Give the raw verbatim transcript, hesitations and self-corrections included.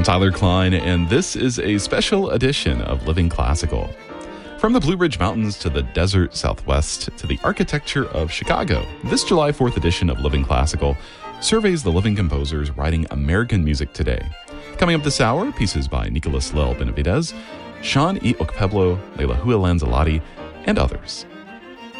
I'm Tyler Klein, and this is a special edition of Living Classical. From the Blue Ridge Mountains to the desert Southwest to the architecture of Chicago, this July fourth edition of Living Classical surveys the living composers writing American music today. Coming up this hour, pieces by Nicolas Lel Benavidez, Sean E. Okpebholo, Leila Hua Lanzillotti, and others.